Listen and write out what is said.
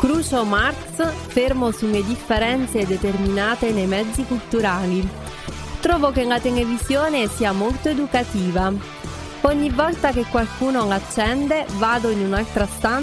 Crucio Marx, fermo sulle differenze determinate nei mezzi culturali. Trovo che la televisione sia molto educativa. Ogni volta che qualcuno l'accende, vado in un'altra stanza